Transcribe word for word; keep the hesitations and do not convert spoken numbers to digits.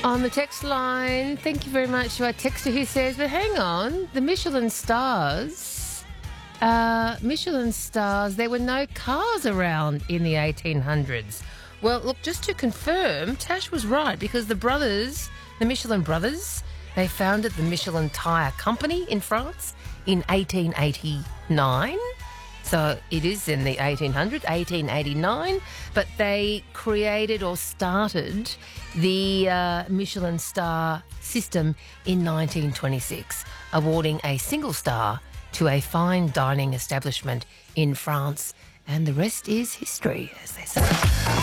On the text line, thank you very much to our texter who says, but hang on, the Michelin stars, uh, Michelin stars, there were no cars around in the eighteen hundreds. Well, look, just to confirm, Tash was right because the brothers, the Michelin brothers, they founded the Michelin Tire Company in France in eighteen eighty-nine. So it is in the eighteen hundreds, eighteen eighty-nine, but they created or started the uh, Michelin star system in nineteen twenty-six, awarding a single star to a fine dining establishment in France. And the rest is history, as they say.